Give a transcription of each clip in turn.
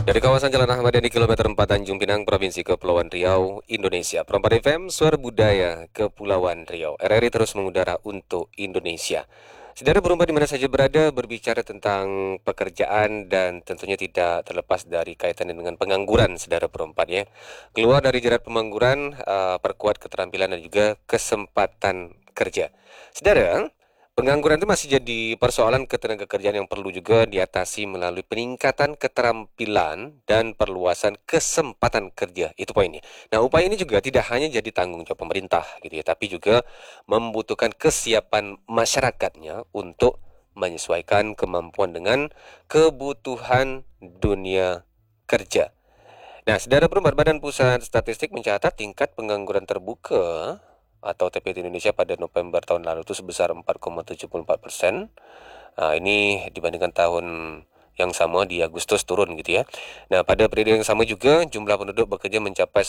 Dari kawasan Jalan Ahmad Yani kilometer 4 Tanjung Pinang, Provinsi Kepulauan Riau, Indonesia. Perempat FM, Suara Budaya Kepulauan Riau. RRI terus mengudara untuk Indonesia. Saudara berumah di mana saja berada, berbicara tentang pekerjaan dan tentunya tidak terlepas dari kaitannya dengan pengangguran, saudara perempat ya. Keluar dari jerat pengangguran, perkuat keterampilan dan juga kesempatan kerja. Saudara, pengangguran itu masih jadi persoalan ketenagakerjaan yang perlu juga diatasi melalui peningkatan keterampilan dan perluasan kesempatan kerja. Itu poinnya. Nah, upaya ini juga tidak hanya jadi tanggung jawab pemerintah gitu ya, tapi juga membutuhkan kesiapan masyarakatnya untuk menyesuaikan kemampuan dengan kebutuhan dunia kerja. Nah, saudara perempat Badan Pusat Statistik mencatat tingkat pengangguran terbuka atau TP di Indonesia pada November tahun lalu itu sebesar 4,74%. Nah, ini dibandingkan tahun yang sama di Agustus turun gitu ya. Nah, pada periode yang sama juga jumlah penduduk bekerja mencapai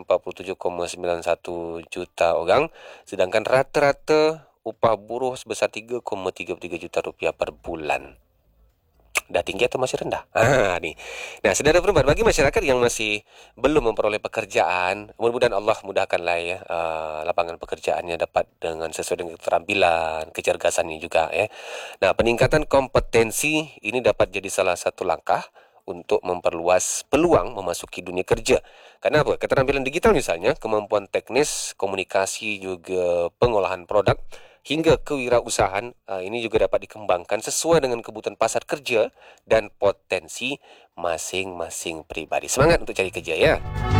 147,91 juta orang, sedangkan rata-rata upah buruh sebesar 3,33 juta rupiah per bulan. Udah tinggi atau masih rendah? Nih. Nah, saudara perempuan, bagi masyarakat yang masih belum memperoleh pekerjaan, mudah-mudahan Allah mudahkanlah ya lapangan pekerjaannya dapat dengan sesuai dengan keterampilan, kecerdasannya juga ya. Nah, peningkatan kompetensi ini dapat jadi salah satu langkah untuk memperluas peluang memasuki dunia kerja. Karena apa? Keterampilan digital misalnya, kemampuan teknis, komunikasi juga pengolahan produk hingga kewirausahaan ini juga dapat dikembangkan sesuai dengan kebutuhan pasar kerja dan potensi masing-masing pribadi. Semangat untuk cari kerja ya.